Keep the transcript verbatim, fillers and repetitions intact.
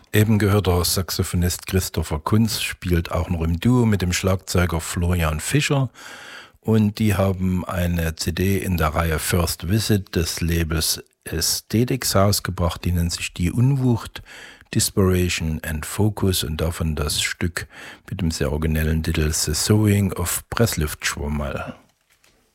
Eben gehörter Saxophonist Christopher Kunz spielt auch noch im Duo mit dem Schlagzeuger Florian Fischer. Und die haben eine C D in der Reihe First Visit des Labels Aesthetics rausgebracht, die nennt sich Die Unwucht, Dispiration and Focus und davon das Stück mit dem sehr originellen Titel The Sowing of Pressluftschwammerl.